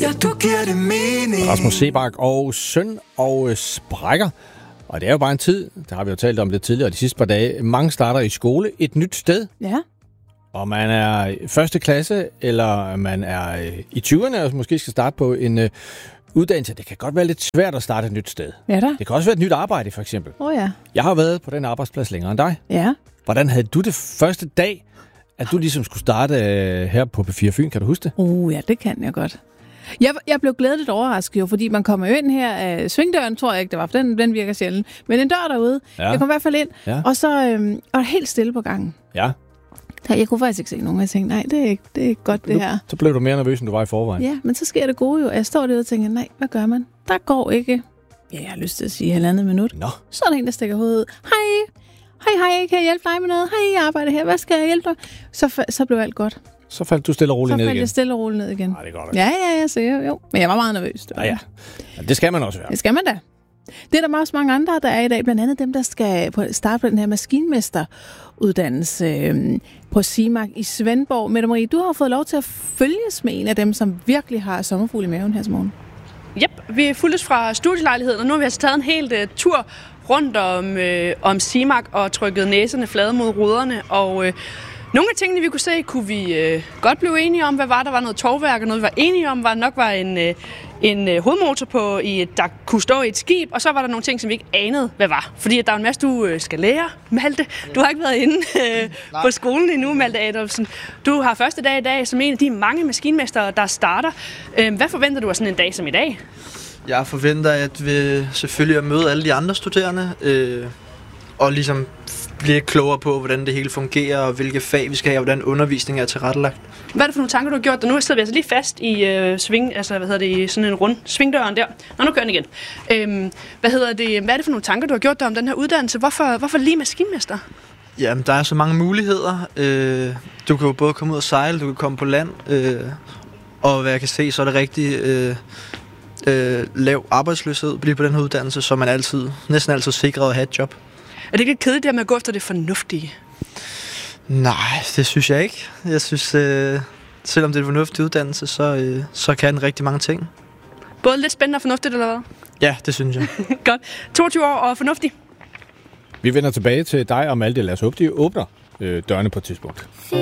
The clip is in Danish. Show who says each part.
Speaker 1: Ja, du giver det mening.
Speaker 2: Rasmus Seebach og Søn og Sprækker. Og det er jo bare en tid, det har vi jo talt om det tidligere de sidste par dage. Mange starter i skole et nyt sted.
Speaker 3: Ja.
Speaker 2: Og man er i første klasse, eller man er i 20'erne, og måske skal starte på en uddannelse. Det kan godt være lidt svært at starte et nyt sted.
Speaker 3: Ja da.
Speaker 2: Det kan også være et nyt arbejde, for eksempel.
Speaker 3: Ja.
Speaker 2: Jeg har været på den arbejdsplads længere end dig.
Speaker 3: Ja.
Speaker 2: Hvordan havde du det første dag, at du ligesom skulle starte her på P4 Fyn? Kan du huske det?
Speaker 3: Ja, det kan jeg godt. Jeg blev glædeligt overrasket jo, fordi man kommer jo ind her af svingdøren, tror jeg ikke, det var, for den virker sjældent. Men en dør derude. Ja. Jeg kom i hvert fald ind, og så var det helt stille på gangen.
Speaker 2: Ja.
Speaker 3: Jeg kunne faktisk ikke se nogen, og jeg tænkte, nej, det er ikke godt det her.
Speaker 2: Så blev du mere nervøs, end du var i forvejen.
Speaker 3: Ja, men så sker det gode jo. Jeg står derude og tænker, nej, hvad gør man? Der går ikke, jeg har lyst til at sige 1,5 minut.
Speaker 2: Nå.
Speaker 3: Så er der en, der stikker hovedet ud. Hej, kan jeg hjælpe dig med noget? Hej, jeg arbejder her, hvad skal jeg hjælpe dig? Så blev alt godt.
Speaker 2: Så faldt du stille og roligt ned igen?
Speaker 3: Så faldt jeg stille og roligt ned igen.
Speaker 2: Nej, det er godt.
Speaker 3: Ja, jeg ser jo. Men jeg var meget nervøs.
Speaker 2: Ja. Det skal man også være.
Speaker 3: Det skal man da. Det er der også mange andre, der er i dag. Blandt andet dem, der skal starte på den her maskinmesteruddannelse på CIMAC i Svendborg. Mette Marie, du har fået lov til at følges med en af dem, som virkelig har sommerfugl i maven her til morgen.
Speaker 4: Yep, vi er fuldt fra studielejligheden, og nu har vi altså taget en hel tur rundt om CIMAC og trykket næserne flade mod ruderne. Og nogle af tingene, vi kunne se, kunne vi godt blive enige om. Hvad var der? Var noget tovværk, og noget vi var enige om, var en hovedmotor der kunne stå i et skib, og så var der nogle ting, som vi ikke anede, hvad var. Fordi der er en masse, du skal lære, Malte. Du har ikke været inde på skolen endnu, Malte Adolfsen. Du har første dag i dag som en af de mange maskinmestere, der starter. Hvad forventer du af sådan en dag som i dag?
Speaker 5: Jeg forventer, at vi selvfølgelig at møde alle de andre studerende, og ligesom blive klogere på, hvordan det hele fungerer, og hvilke fag vi skal have, og hvordan undervisningen er tilrettelagt.
Speaker 4: Hvad er det for nogle tanker, du har gjort? Nu sidder vi altså lige fast i i sådan en rund svingdøren der. Nå, nu kører den igen. Hvad er det for nogle tanker, du har gjort dig om den her uddannelse? Hvorfor lige maskinmester?
Speaker 5: Jamen, der er så mange muligheder. Du kan jo både komme ud og sejle, du kan komme på land, og hvad jeg kan se, så er det rigtig lav arbejdsløshed blive på den her uddannelse, så man næsten altid sikret at have et job.
Speaker 4: Er det ikke lidt kedeligt, at man går efter det fornuftige?
Speaker 5: Nej, det synes jeg ikke. Jeg synes, selvom det er en fornuftig uddannelse, så kan den rigtig mange ting.
Speaker 4: Både lidt spændende og fornuftigt, eller hvad?
Speaker 5: Ja, det synes jeg.
Speaker 4: Godt. 22 år og fornuftig.
Speaker 2: Vi vender tilbage til dig og Malte. Lad os håbe, de åbner dørene på et tidspunkt.